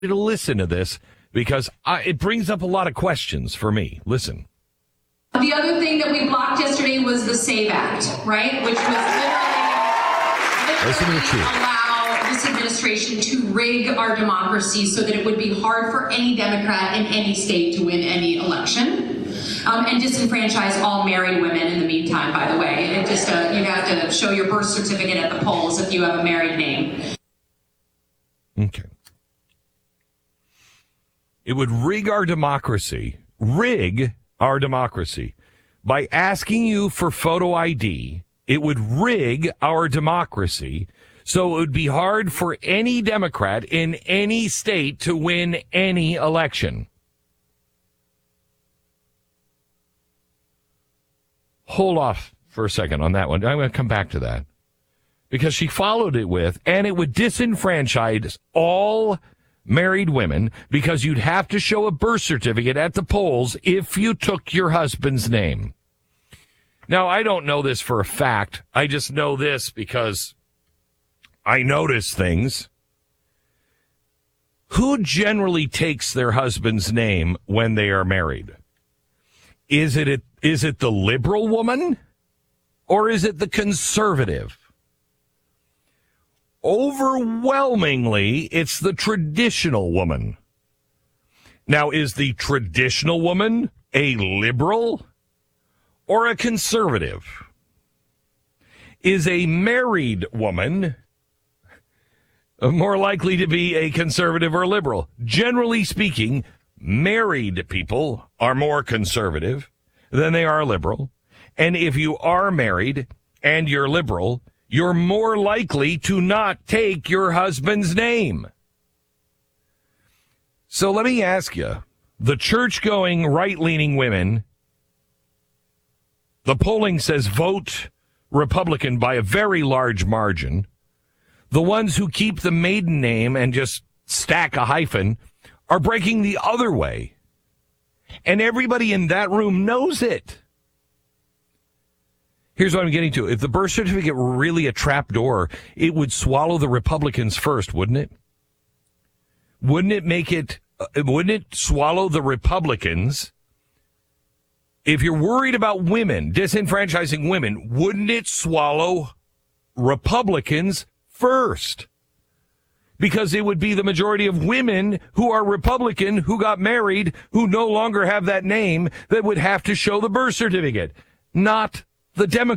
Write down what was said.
to listen to this because it brings up a lot of questions for me. Listen. The other thing that we blocked yesterday was the SAVE Act, right? Which was literally allow this administration to rig our democracy so that it would be hard for any Democrat in any state to win any election. And disenfranchise all married women in the meantime, by the way. And just you have to show your birth certificate at the polls if you have a married name. Okay. It would rig our democracy by asking you for photo ID. It would rig our democracy so it would be hard for any Democrat in any state to win any election. Hold off for a second on that one. I'm going to come back to that. Because she followed it with, and it would disenfranchise all married women because you'd have to show a birth certificate at the polls if you took your husband's name. Now, I don't know this for a fact. I just know this because I notice things. Who generally takes their husband's name when they are married? Is it the liberal woman or is it the conservative? Overwhelmingly, it's the traditional woman. Now, is the traditional woman a liberal or a conservative? Is a married woman more likely to be a conservative or liberal? Generally speaking, married people are more conservative than they are liberal. And if you are married and you're liberal, you're more likely to not take your husband's name. So let me ask you, the church-going, right-leaning women, the polling says vote Republican by a very large margin. The ones who keep the maiden name and just stack a hyphen are breaking the other way. And everybody in that room knows it. Here's what I'm getting to. If the birth certificate were really a trapdoor, it would swallow the Republicans first, wouldn't it? Wouldn't it swallow the Republicans? If you're worried about women, disenfranchising women, wouldn't it swallow Republicans first? Because it would be the majority of women who are Republican, who got married, who no longer have that name, that would have to show the birth certificate, not the Democrats.